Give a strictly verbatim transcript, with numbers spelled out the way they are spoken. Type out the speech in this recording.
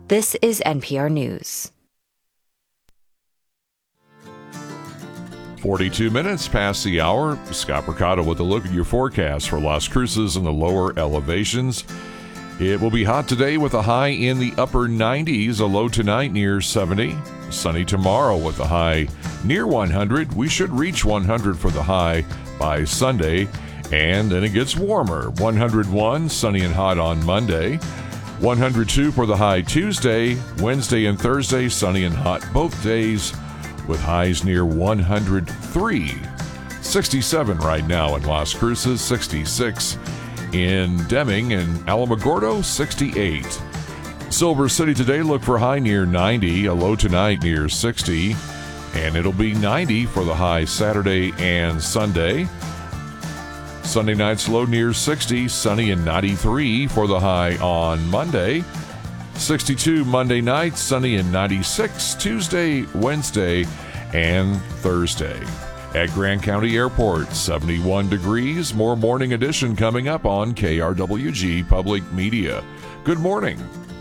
This is N P R News. forty-two minutes past the hour. Scott Mercado with a look at your forecast for Las Cruces and the lower elevations. It will be hot today with a high in the upper nineties, a low tonight near seventy. Sunny tomorrow with a high near one hundred. We should reach one hundred for the high by Sunday, and then it gets warmer. one hundred one, sunny and hot on Monday. one hundred two for the high Tuesday. Wednesday and Thursday, sunny and hot both days with highs near one hundred three. sixty-seven right now in Las Cruces, sixty-six in Deming, and Alamogordo, sixty-eight. Silver City today, look for high near ninety, a low tonight near sixty, and it'll be ninety for the high Saturday and Sunday. Sunday night's low near sixty, sunny and ninety-three for the high on Monday. sixty-two Monday night, sunny and ninety-six Tuesday, Wednesday, and Thursday. At Grand County Airport, seventy-one degrees. More Morning Edition coming up on K R W G Public Media. Good morning.